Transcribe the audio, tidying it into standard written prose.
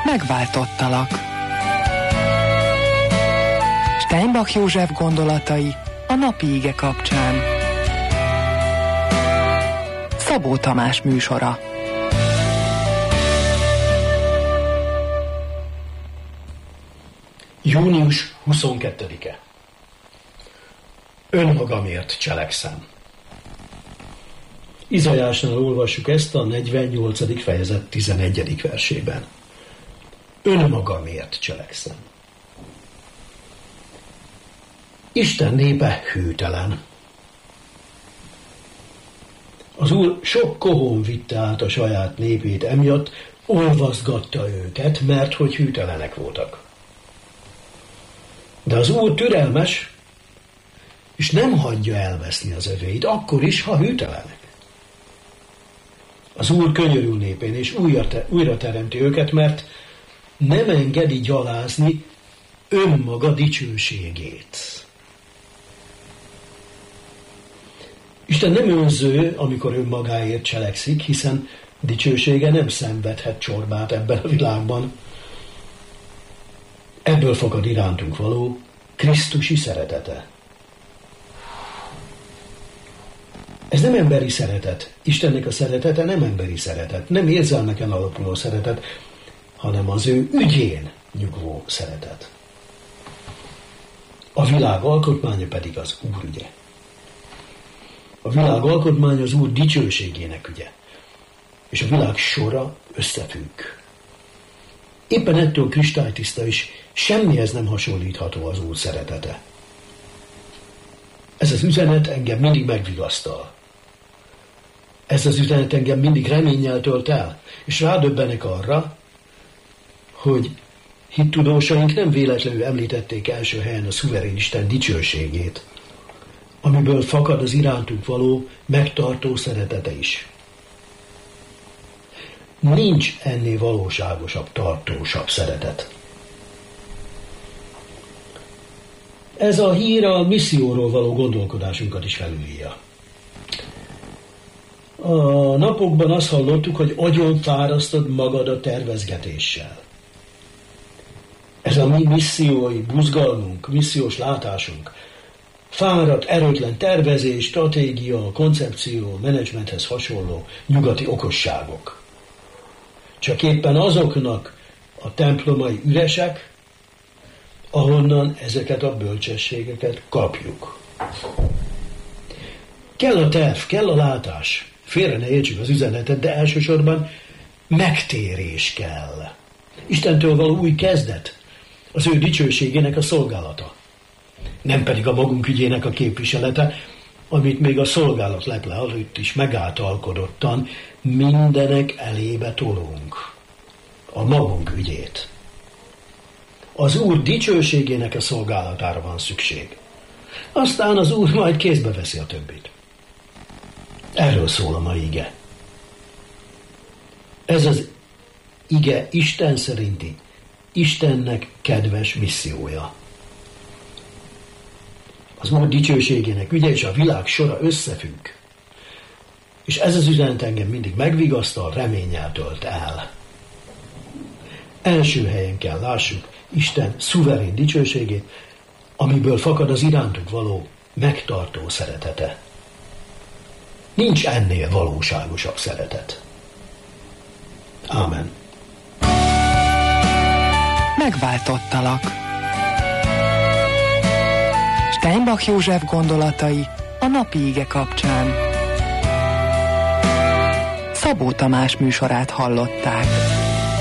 Megváltottalak. Steinbach József gondolatai a napi ige kapcsán. Szabó Tamás műsora. Június 22-e. Önmagamért cselekszem. Izaiásnál olvassuk ezt a 48. fejezet 11. versében. Önmagamért cselekszem. Isten népe hűtelen. Az Úr sok kohón vitte át a saját népét, emiatt olvaszgatta őket, mert hogy hűtelenek voltak. De az Úr türelmes, és nem hagyja elveszni az övéit, akkor is, ha hűtelenek. Az Úr könyörül népén, és újra teremti őket, mert nem engedi gyalázni önmaga dicsőségét. Isten nem önző, amikor önmagáért cselekszik, hiszen dicsősége nem szenvedhet csorbát ebben a világban. Ebből fakad irántunk való krisztusi szeretete. Ez nem emberi szeretet. Istennek a szeretete nem emberi szeretet, nem érzelmeken alapuló szeretet, hanem az ő ügyén nyugvó szeretet. A világ alkotmánya pedig az Úr ügye. A világ alkotmánya az Úr dicsőségének ügye, és a világ sora összefügg. Éppen ettől kristálytiszta is, semmihez nem hasonlítható az Úr szeretete. Ez az üzenet engem mindig megvigasztal. Ez az üzenet engem mindig reménnyel tölt el, és rádöbbenek arra, hogy hittudósaink nem véletlenül említették első helyen a szuverén Isten dicsőségét, amiből fakad az irántunk való megtartó szeretete is. Nincs ennél valóságosabb, tartósabb szeretet. Ez a hír a misszióról való gondolkodásunkat is felülírja. A napokban azt hallottuk, hogy agyon fárasztod magad a tervezgetéssel. Ez a mi missziói buzgalmunk, missziós látásunk, fáradt, erőtlen tervezés, stratégia, koncepció, menedzsmenthez hasonló nyugati okosságok. Csak éppen azoknak a templomai üresek, ahonnan ezeket a bölcsességeket kapjuk. Kell a terv, kell a látás. Félre ne értsük az üzenetet, de elsősorban megtérés kell. Istentől való új kezdet, az ő dicsőségének a szolgálata. Nem pedig a magunk ügyének a képviselete, amit még a szolgálat leple előtt is megáltalkodottan mindenek elébe tolunk. A magunk ügyét. Az Úr dicsőségének a szolgálatára van szükség. Aztán az Úr majd kézbe veszi a többit. Erről szól a mai ige. Ez az ige Isten szerinti, Istennek kedves missziója. Az Úr dicsőségének ügye és a világ sora összefügg. És ez az üzenet engem mindig megvigasztal, reménnyel tölt el. Első helyen kell lássuk Isten szuverén dicsőségét, amiből fakad az irántuk való megtartó szeretete. Nincs ennél valóságosabb szeretet. Ámen. Megváltottalak. Steinbach József gondolatai a napi ige kapcsán. Szabó Tamás műsorát hallották.